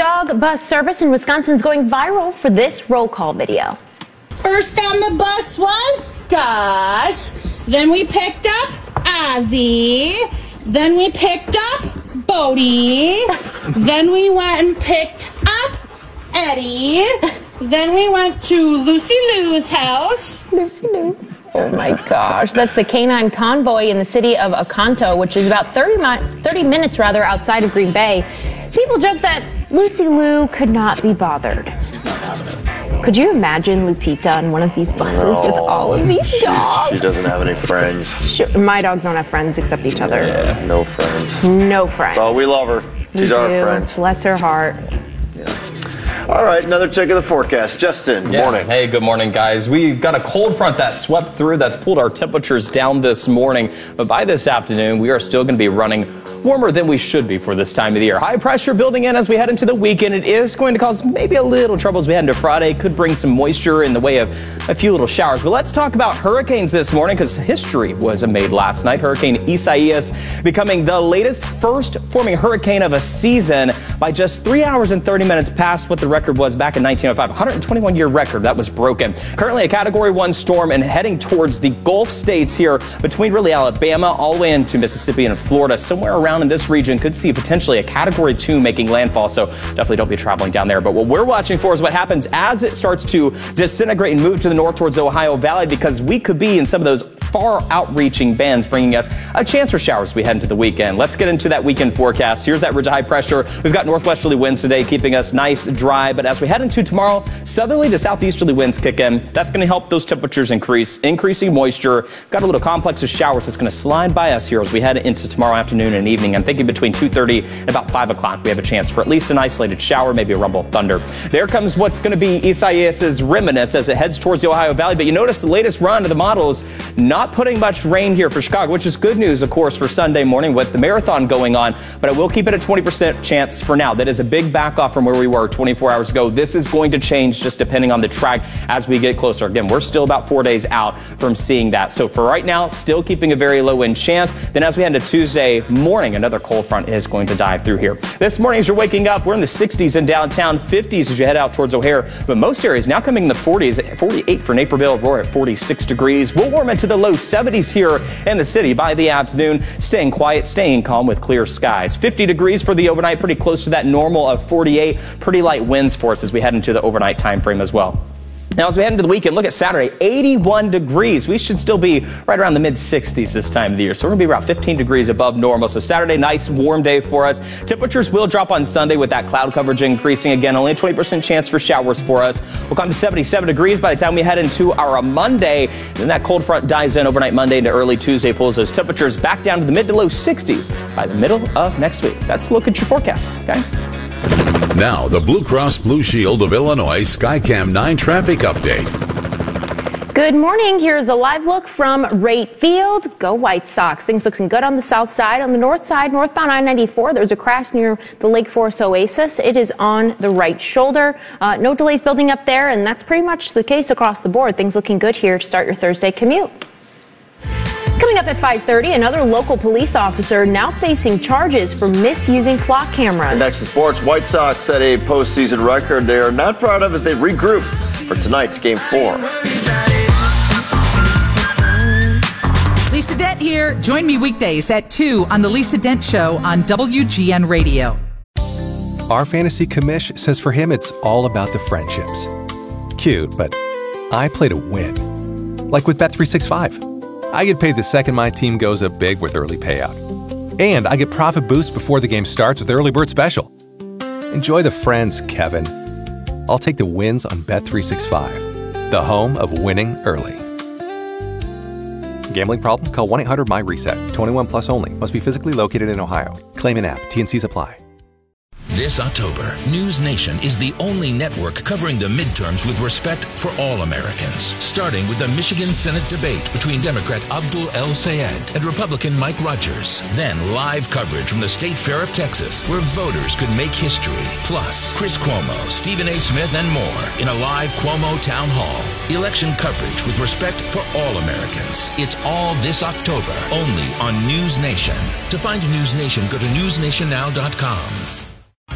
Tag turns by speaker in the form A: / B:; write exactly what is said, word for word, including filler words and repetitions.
A: dog bus service in Wisconsin is going viral for this roll call video.
B: First on the bus was Gus. Then we picked up Ozzy. Then we picked up Bodie. Then we went and picked up Eddie. Then we went to Lucy Lou's house.
A: Lucy Lou. Oh my gosh, that's the canine convoy in the city of Oconto, which is about thirty, mi- thirty minutes rather outside of Green Bay. People joke that Lucy Lou could not be bothered.
C: She's not having it.
A: Could you imagine Lupita on one of these buses no, with all of these
C: she,
A: dogs?
C: She doesn't have any friends.
A: She, my dogs don't have friends except each other.
C: Yeah, no friends.
A: No friends.
C: Oh, we love her. She's
A: we
C: our
A: do.
C: friend.
A: Bless her heart.
C: All right, another check of the forecast. Justin, good
D: yeah.
C: morning.
D: Hey, good morning, guys. We've got a cold front that swept through that's pulled our temperatures down this morning. But by this afternoon, we are still going to be running warmer than we should be for this time of the year. High pressure building in as we head into the weekend. It is going to cause maybe a little trouble as we head into Friday. Could bring some moisture in the way of a few little showers. But let's talk about hurricanes this morning because history was made last night. Hurricane Isaias becoming the latest first forming hurricane of a season by just three hours and thirty minutes past what the record was back in nineteen oh five. one hundred twenty-one year record that was broken. Currently a category one storm and heading towards the Gulf states here between really Alabama all the way into Mississippi and Florida. Somewhere around in this region could see potentially a category two making landfall. So definitely don't be traveling down there. But what we're watching for is what happens as it starts to disintegrate and move to the north towards the Ohio Valley, because we could be in some of those far outreaching bands bringing us a chance for showers as we head into the weekend. Let's get into that weekend forecast. Here's that ridge of high pressure. We've got northwesterly winds today keeping us nice, dry. But as we head into tomorrow, southerly to southeasterly winds kick in. That's going to help those temperatures increase, increasing moisture. Got a little complex of showers that's going to slide by us here as we head into tomorrow afternoon and evening. I'm thinking between two thirty and about five o'clock we have a chance for at least an isolated shower, maybe a rumble of thunder. There comes what's going to be Isaias's remnants as it heads towards the Ohio Valley. But you notice the latest run of the models not putting much rain here for Chicago, which is good news, of course, for Sunday morning with the marathon going on. But I will keep it a twenty percent chance for now. That is a big back off from where we were twenty-four hours ago. This is going to change just depending on the track as we get closer. Again, we're still about four days out from seeing that. So for right now, still keeping a very low wind chance. Then as we head into Tuesday morning, another cold front is going to dive through here. This morning as you're waking up, we're in the sixties in downtown, fifties as you head out towards O'Hare. But most areas now coming in the forties, forty-eight for Naperville. We're at forty-six degrees. We'll warm into the low seventies here in the city by the afternoon. Staying quiet, staying calm with clear skies. fifty degrees for the overnight, pretty close to that normal of forty-eight. Pretty light winds for us as we head into the overnight time frame as well. Now, as we head into the weekend, look at Saturday, eighty-one degrees. We should still be right around the mid sixties this time of the year. So we're going to be about fifteen degrees above normal. So Saturday, nice warm day for us. Temperatures will drop on Sunday with that cloud coverage increasing again. Only a twenty percent chance for showers for us. We'll come to seventy-seven degrees by the time we head into our Monday. And then that cold front dives in overnight Monday into early Tuesday, pulls those temperatures back down to the mid to low sixties by the middle of next week. That's a look at your forecast, guys.
E: Now, the Blue Cross Blue Shield of Illinois Skycam nine traffic update.
A: Good morning. Here's a live look from Rate Field. Go White Sox. Things looking good on the south side. On the north side, northbound I ninety-four, there's a crash near the Lake Forest Oasis. It is on the right shoulder. Uh, no delays building up there, and that's pretty much the case across the board. Things looking good here to start your Thursday commute. Coming up at five thirty, another local police officer now facing charges for misusing clock cameras.
C: And next in sports, White Sox set a postseason record they are not proud of as they regroup for tonight's Game four.
F: Lisa Dent here. Join me weekdays at two on The Lisa Dent Show on W G N Radio.
G: Our fantasy commish says for him it's all about the friendships. Cute, but I play to win. Like with Bet three sixty-five. I get paid the second my team goes up big with early payout. And I get profit boosts before the game starts with Early Bird Special. Enjoy the friends, Kevin. I'll take the wins on Bet three sixty-five, the home of winning early. Gambling problem? Call one eight hundred M Y RESET. twenty-one plus only. Must be physically located in Ohio. Claim an app. T N Cs apply.
H: This October, News Nation is the only network covering the midterms with respect for all Americans. Starting with the Michigan Senate debate between Democrat Abdul El-Sayed and Republican Mike Rogers. Then live coverage from the State Fair of Texas, where voters could make history. Plus, Chris Cuomo, Stephen A. Smith, and more in a live Cuomo Town Hall. Election coverage with respect for all Americans. It's all this October, only on News Nation. To find News Nation, go to news nation now dot com.